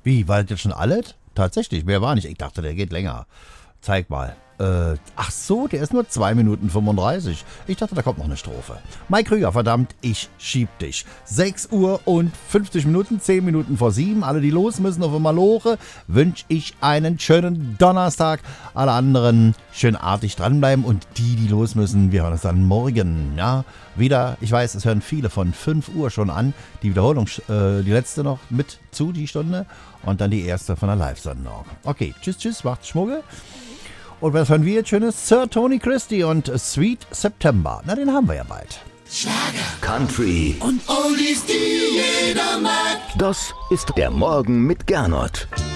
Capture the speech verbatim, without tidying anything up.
Wie, war das jetzt schon alles? Tatsächlich, mehr war nicht. Ich dachte, der geht länger. Zeig mal. Äh, ach so, der ist nur zwei Minuten fünfunddreißig. Ich dachte, da kommt noch eine Strophe. Mike Krüger, verdammt, ich schieb dich. sechs Uhr und fünfzig Minuten, zehn Minuten vor sieben. Alle, die los müssen auf Maloche, wünsche ich einen schönen Donnerstag. Alle anderen schön artig dranbleiben und die, die los müssen, wir hören uns dann morgen. Ja, wieder, ich weiß, es hören viele von fünf Uhr schon an. Die Wiederholung, äh, die letzte noch mit zu, die Stunde. Und dann die erste von der Live-Sendung. Okay, tschüss, tschüss, macht's Schmuggel. Und was hören wir jetzt Schönes? Sir Tony Christie und Sweet September. Na, den haben wir ja bald. Schlager, Country und Oldies, die jeder mag. Das ist der Morgen mit Gernot.